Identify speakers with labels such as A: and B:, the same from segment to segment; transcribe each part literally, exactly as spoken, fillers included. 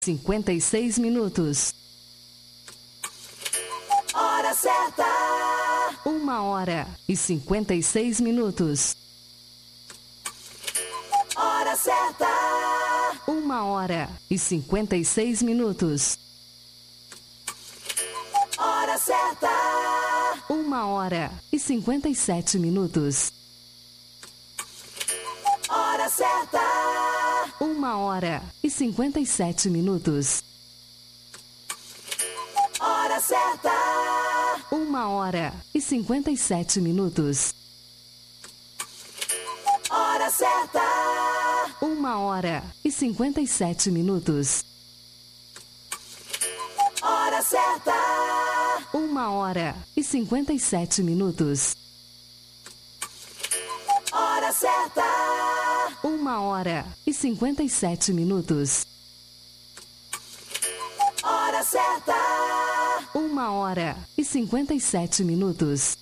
A: cinquenta e seis minutos.
B: Hora certa.
A: Uma hora e cinquenta e seis minutos.
B: Hora certa.
A: Uma hora e cinquenta e seis minutos.
B: Hora certa.
A: Uma hora e cinquenta e sete minutos.
B: Hora certa.
A: Uma hora e cinquenta e sete minutos.
B: Hora certa.
A: Uma hora e cinquenta e sete minutos.
B: Hora certa.
A: Uma hora e cinquenta e sete minutos.
B: Hora certa.
A: Uma hora e cinquenta e sete minutos.
B: Hora certa.
A: Uma hora e cinquenta e sete minutos.
B: Hora certa.
A: Uma hora e cinquenta e sete minutos.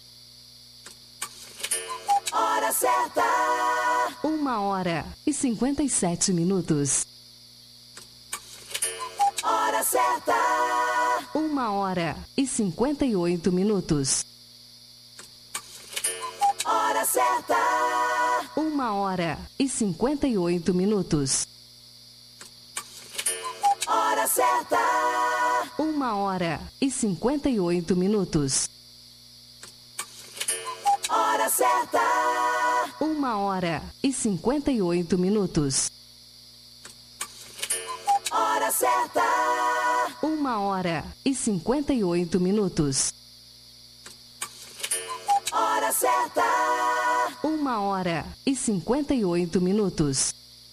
B: Hora certa.
A: Uma hora e cinquenta e sete minutos.
B: Hora certa.
A: Uma hora e cinquenta e oito minutos.
B: Hora certa.
A: Uma hora e cinquenta e oito minutos.
B: Hora certa.
A: Uma hora e cinquenta e oito minutos.
B: Hora certa.
A: Uma hora e cinquenta e oito minutos.
B: Hora certa.
A: Uma hora e cinquenta e oito minutos.
B: Hora certa.
A: Uma hora e cinquenta e oito minutos.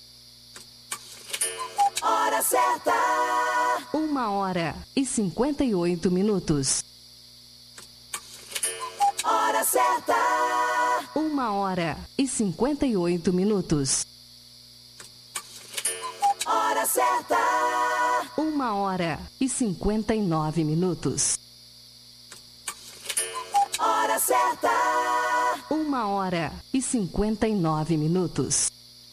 B: Hora certa.
A: Uma hora e cinquenta e oito minutos.
B: Hora certa.
A: Uma hora e cinquenta e oito minutos.
B: Hora certa.
A: Uma hora e cinquenta e nove minutos.
B: Hora certa.
A: Uma hora e cinquenta e nove minutos.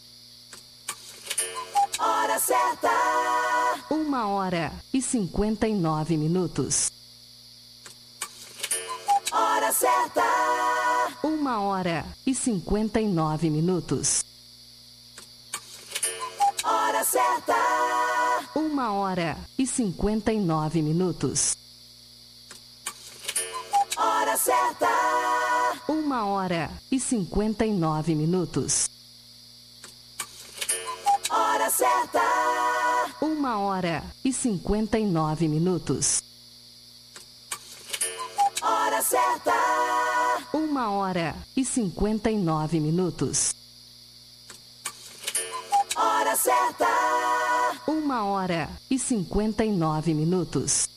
B: Hora certa.
A: Uma hora e cinquenta e nove minutos.
B: Hora certa.
A: Uma hora e cinquenta e nove minutos.
B: Hora certa.
A: Uma hora e cinquenta e nove minutos.
B: Hora certa.
A: Uma hora e cinquenta e nove minutos.
B: Hora certa.
A: Uma hora e cinquenta e nove minutos.
B: Hora certa.
A: Uma hora e cinquenta e nove minutos.
B: Hora certa.
A: Uma hora e cinquenta e nove minutos.